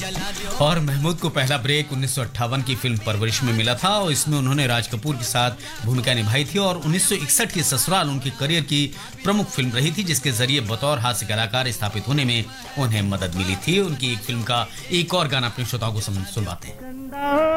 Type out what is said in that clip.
और महमूद को पहला ब्रेक 1958 की फिल्म परवरिश में मिला था और इसमें उन्होंने राज कपूर के साथ भूमिका निभाई थी और 1961 की ससुराल उनके करियर की प्रमुख फिल्म रही थी, जिसके जरिए बतौर हास्य कलाकार स्थापित होने में उन्हें मदद मिली थी। उनकी एक फिल्म का एक और गाना अपने श्रोताओं को सुनवाते हैं।